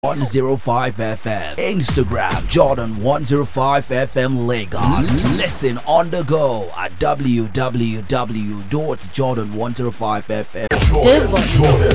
105 FM. Instagram Jordan 105 FM Lagos. Listen on the go at www.jordan105fm. Jordan.